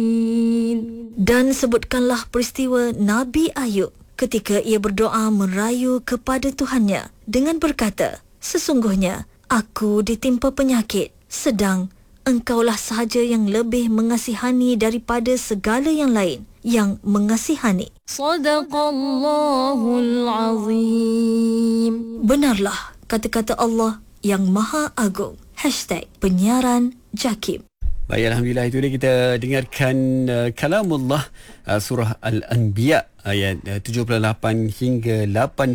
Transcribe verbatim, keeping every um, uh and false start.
Dan sebutkanlah peristiwa Nabi Ayub ketika ia berdoa merayu kepada Tuhannya dengan berkata, sesungguhnya aku ditimpa penyakit, sedang Engkaulah sahaja yang lebih mengasihani daripada segala yang lain yang mengasihani. Sadaqallahul Azim. Benarlah kata-kata Allah yang Maha Agung. Hashtag penyiaran JAKIM. Baik, Alhamdulillah, itu dia kita dengarkan uh, kalamullah uh, surah Al-Anbiya ayat uh, tujuh puluh lapan hingga lapan